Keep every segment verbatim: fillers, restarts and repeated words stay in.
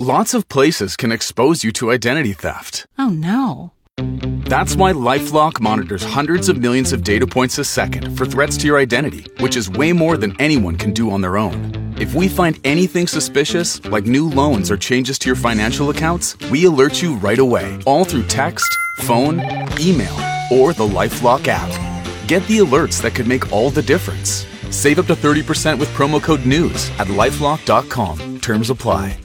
Lots of places can expose you to identity theft. Oh no. That's why LifeLock monitors hundreds of millions of data points a second for threats to your identity, which is way more than anyone can do on their own. If we find anything suspicious, like new loans or changes to your financial accounts, we alert you right away, all through text, phone, email, or the LifeLock app. Get the alerts that could make all the difference. Save up to thirty percent with promo code NEWS at lifelock dot com. Terms apply.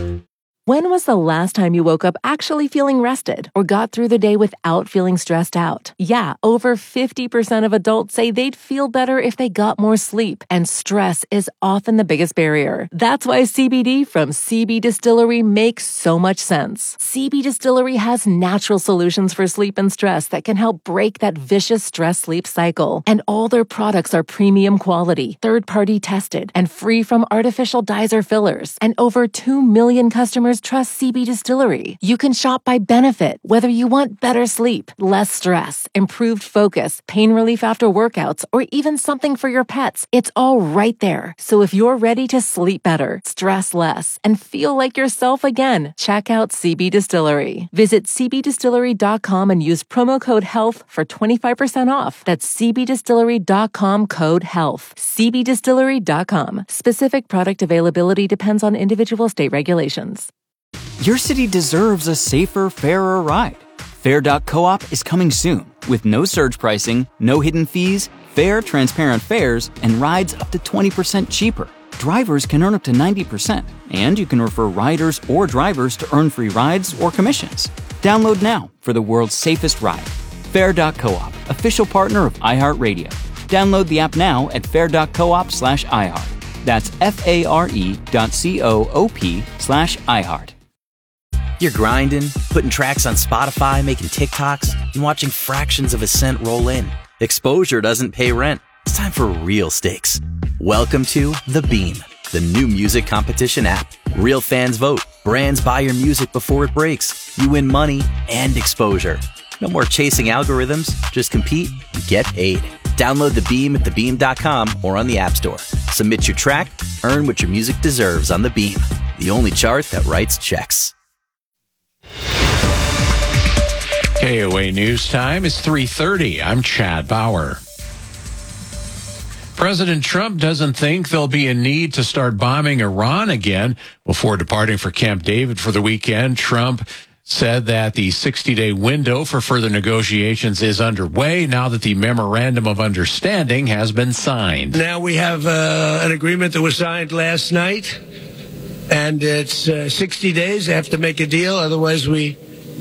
When was the last time you woke up actually feeling rested or got through the day without feeling stressed out? Yeah, over fifty percent of adults say they'd feel better if they got more sleep, and stress is often the biggest barrier. That's why C B D from C B Distillery makes so much sense. C B Distillery has natural solutions for sleep and stress that can help break that vicious stress-sleep cycle. And all their products are premium quality, third-party tested, and free from artificial dyes or fillers. And over two million customers trust C B Distillery. You can shop by benefit, whether you want better sleep, less stress, improved focus, pain relief after workouts, or even something for your pets. It's all right there. So if you're ready to sleep better, stress less, and feel like yourself again, check out C B Distillery. Visit c b distillery dot com and use promo code HEALTH for twenty-five percent off. That's c b distillery dot com code HEALTH. c b distillery dot com. Specific product availability depends on individual state regulations. Your city deserves a safer, fairer ride. Fair dot coop is coming soon with no surge pricing, no hidden fees, fair, transparent fares, and rides up to twenty percent cheaper. Drivers can earn up to ninety percent, and you can refer riders or drivers to earn free rides or commissions. Download now for the world's safest ride. Fair dot coop, official partner of iHeartRadio. Download the app now at fair dot coop slash iHeart. That's F-A-R-E dot C-O-O-P slash iHeart. You're grinding, putting tracks on Spotify, making TikToks, and watching fractions of a cent roll in. Exposure doesn't pay rent. It's time for real stakes. Welcome to The Beam, the new music competition app. Real fans vote. Brands buy your music before it breaks. You win money and exposure. No more chasing algorithms. Just compete and get paid. Download The Beam at the beam dot com or on the App Store. Submit your track, earn what your music deserves on The Beam, the only chart that writes checks. K O A News Time is three thirty. I'm Chad Bauer. President Trump doesn't think there'll be a need to start bombing Iran again. Before departing for Camp David for the weekend, Trump said that the sixty-day window for further negotiations is underway now that the Memorandum of Understanding has been signed. Now we have uh, an agreement that was signed last night, and it's uh, sixty days. They have to make a deal, otherwise we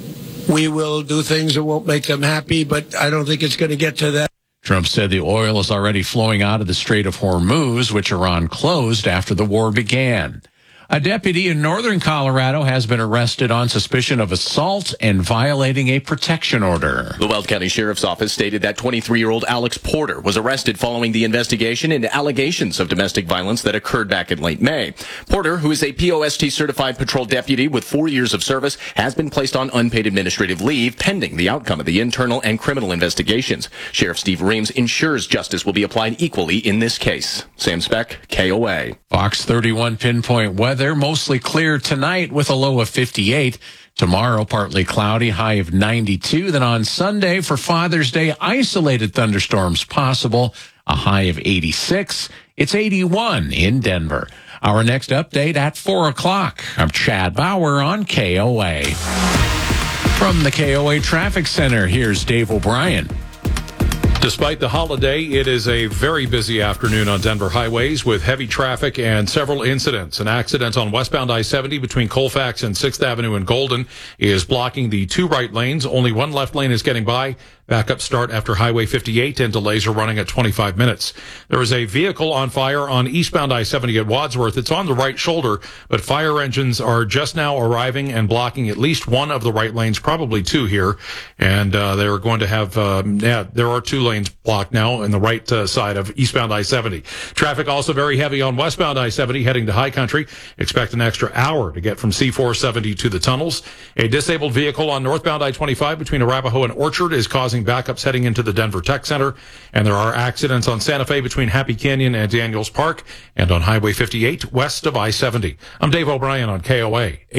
we will do things that won't make them happy, but I don't think it's going to get to that. Trump said the oil is already flowing out of the Strait of Hormuz, which Iran closed after the war began. A deputy in northern Colorado has been arrested on suspicion of assault and violating a protection order. The Weld County Sheriff's Office stated that twenty-three-year-old Alex Porter was arrested following the investigation into allegations of domestic violence that occurred back in late May. Porter, who is a P O S T-certified patrol deputy with four years of service, has been placed on unpaid administrative leave pending the outcome of the internal and criminal investigations. Sheriff Steve Reams ensures justice will be applied equally in this case. Sam Speck, K O A. Fox thirty-one pinpoint weather. They're mostly clear tonight with a low of fifty-eight. Tomorrow, partly cloudy, high of ninety-two. Then on Sunday, for Father's Day, isolated thunderstorms possible, a high of eighty-six. It's eighty-one in Denver. Our next update at four o'clock. I'm Chad Bauer on K O A. From the K O A Traffic Center, here's Dave O'Brien. Despite the holiday, it is a very busy afternoon on Denver highways with heavy traffic and several incidents. An accident on westbound I seventy between Colfax and sixth Avenue and Golden is blocking the two right lanes. Only one left lane is getting by. Backup start after Highway fifty-eight and delays are running at twenty-five minutes. There is a vehicle on fire on eastbound I seventy at Wadsworth. It's on the right shoulder, but fire engines are just now arriving and blocking at least one of the right lanes, probably two here. And uh, they're going to have, uh, yeah, there are two lanes blocked now on the right uh, side of eastbound I seventy. Traffic also very heavy on westbound I seventy heading to High Country. Expect an extra hour to get from C four seventy to the tunnels. A disabled vehicle on northbound I twenty-five between Arapahoe and Orchard is causing backups heading into the Denver Tech Center. And there are accidents on Santa Fe between Happy Canyon and Daniels Park and on Highway fifty-eight west of I seventy. I'm Dave O'Brien on K O A.